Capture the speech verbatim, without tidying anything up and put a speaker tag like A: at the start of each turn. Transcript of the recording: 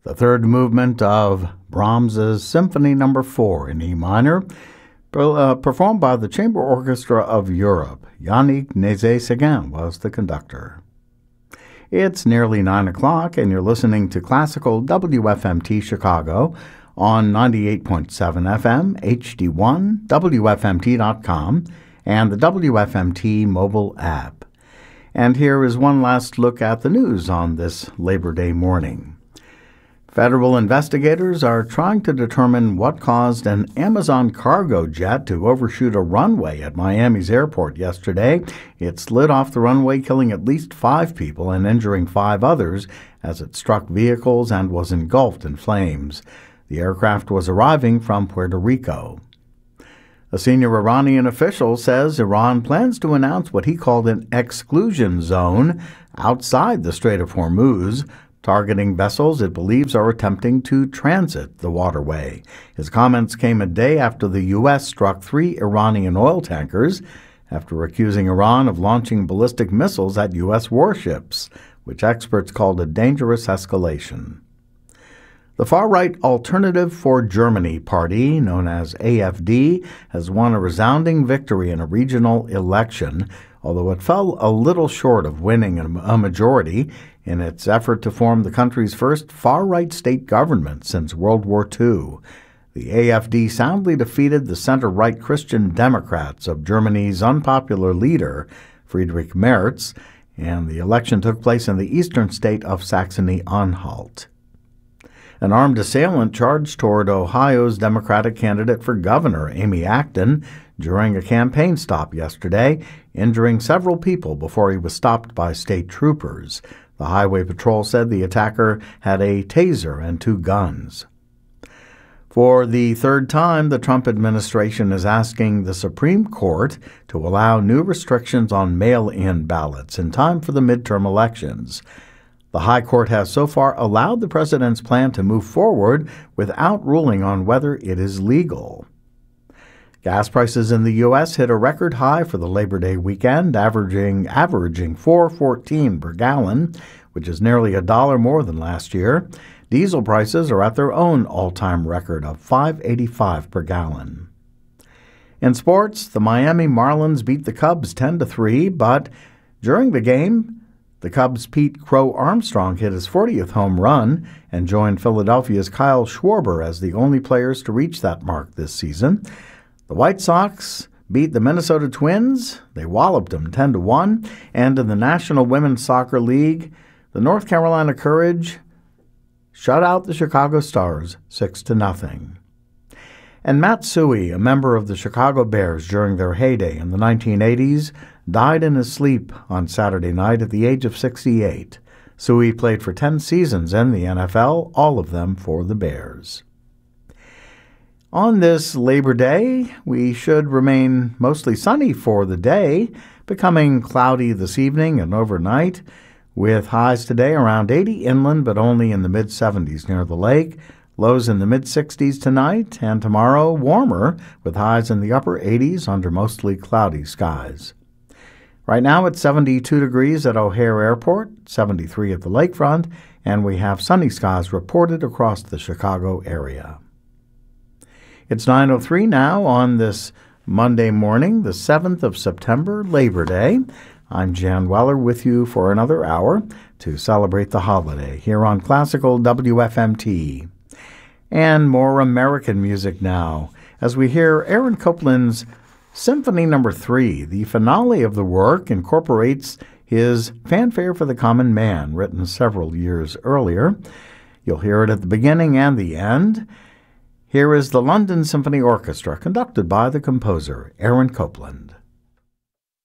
A: the third movement of Brahms's Symphony Number four in E minor, uh, performed by the Chamber Orchestra of Europe. Yannick Nézet-Séguin was the conductor. It's nearly nine o'clock, and you're listening to Classical W F M T Chicago on ninety-eight point seven F M, H D one, W F M T dot com, and the W F M T mobile app. And here is one last look at the news on this Labor Day morning. Federal investigators are trying to determine what caused an Amazon cargo jet to overshoot a runway at Miami's airport yesterday. It slid off the runway, killing at least five people and injuring five others as it struck vehicles and was engulfed in flames. The aircraft was arriving from Puerto Rico. A senior Iranian official says Iran plans to announce what he called an exclusion zone outside the Strait of Hormuz, targeting vessels it believes are attempting to transit the waterway. His comments came a day after the U S struck three Iranian oil tankers after accusing Iran of launching ballistic missiles at U S warships, which experts called a dangerous escalation. The far-right Alternative for Germany party, known as A F D, has won a resounding victory in a regional election, although it fell a little short of winning a majority in its effort to form the country's first far-right state government since World War Two. The A F D soundly defeated the center-right Christian Democrats of Germany's unpopular leader, Friedrich Merz, and the election took place in the eastern state of Saxony-Anhalt. An armed assailant charged toward Ohio's Democratic candidate for governor, Amy Acton, during a campaign stop yesterday, injuring several people before he was stopped by state troopers. The Highway Patrol said the attacker had a taser and two guns. For the third time, the Trump administration is asking the Supreme Court to allow new restrictions on mail-in ballots in time for the midterm elections. The High Court has so far allowed the president's plan to move forward without ruling on whether it is legal. Gas prices in the U S hit a record high for the Labor Day weekend, averaging averaging four dollars and fourteen cents per gallon, which is nearly a dollar more than last year. Diesel prices are at their own all-time record of five dollars and eighty-five cents per gallon. In sports, the Miami Marlins beat the Cubs ten to three, but during the game, the Cubs' Pete Crow Armstrong hit his fortieth home run and joined Philadelphia's Kyle Schwarber as the only players to reach that mark this season. The White Sox beat the Minnesota Twins. They walloped them ten to one. And in the National Women's Soccer League, the North Carolina Courage shut out the Chicago Stars six to nothing. And Matt Suhey, a member of the Chicago Bears during their heyday in the nineteen eighties, died in his sleep on Saturday night at the age of sixty-eight. Suhey played for ten seasons in the N F L, all of them for the Bears. On this Labor Day, we should remain mostly sunny for the day, becoming cloudy this evening and overnight, with highs today around eighty inland but only in the mid-seventies near the lake. Lows in the mid-sixties tonight, and tomorrow warmer with highs in the upper eighties under mostly cloudy skies. Right now it's seventy-two degrees at O'Hare Airport, seventy-three at the lakefront, and we have sunny skies reported across the Chicago area. It's nine oh three now on this Monday morning, the seventh of September, Labor Day. I'm Jan Weller with you for another hour to celebrate the holiday here on Classical W F M T. And more American music now, as we hear Aaron Copland's Symphony Number three. The finale of the work incorporates his Fanfare for the Common Man, written several years earlier. You'll hear it at the beginning and the end. Here is the London Symphony Orchestra, conducted by the composer Aaron Copland.